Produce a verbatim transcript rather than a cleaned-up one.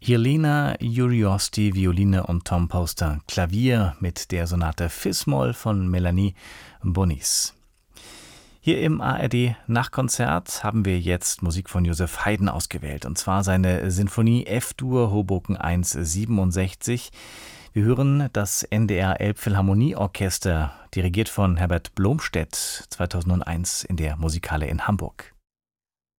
Jelena Juriosti, Violine und Tom Poster, Klavier mit der Sonate Fis-Moll von Melanie Bonis. Hier im A R D Nachkonzert haben wir jetzt Musik von Joseph Haydn ausgewählt, und zwar seine Sinfonie F-Dur Hoboken eins siebenundsechzig. Wir hören das N D R Elbphilharmonieorchester, dirigiert von Herbert Blomstedt, zweitausendeins in der Musikhalle in Hamburg.